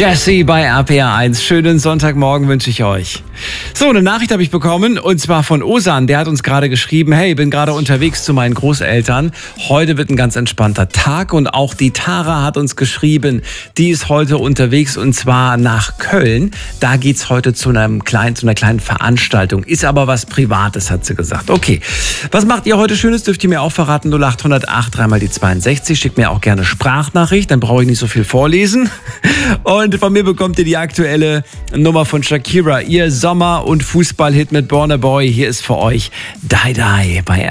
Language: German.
Jesse bei RPR 1. Schönen Sonntagmorgen wünsche ich euch. So, eine Nachricht habe ich bekommen und zwar von Osan. Der hat uns gerade geschrieben, hey, bin gerade unterwegs zu meinen Großeltern. Heute wird ein ganz entspannter Tag und auch die Tara hat uns geschrieben, die ist heute unterwegs und zwar nach Köln. Da geht's heute zu einer kleinen Veranstaltung. Ist aber was Privates, hat sie gesagt. Okay, was macht ihr heute Schönes? Dürft ihr mir auch verraten? 0808 3 mal die 62. Schickt mir auch gerne Sprachnachricht, dann brauche ich nicht so viel vorlesen. Und von mir bekommt ihr die aktuelle Nummer von Shakira. Ihr Sommer- und Fußballhit mit Born a Boy. Hier ist für euch Die Die bei